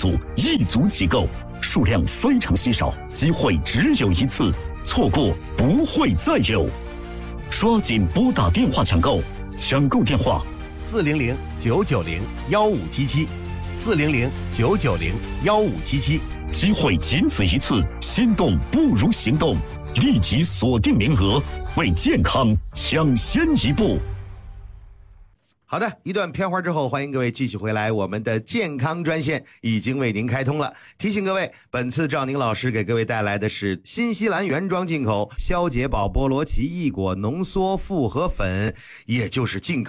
组，一组起购，数量非常稀少，机会只有一次，错过不会再有。抓紧拨打电话抢购，抢购电话 400-990-1577，400-990-1577， 机会仅此一次，心动不如行动，立即锁定名额，为健康抢先一步。 好的，一段片花之后，欢迎各位继续回来，我们的健康专线已经为您开通了。提醒各位，本次赵宁老师给各位带来的是新西兰原装进口消解宝菠萝奇异果浓缩复合粉，也就是进口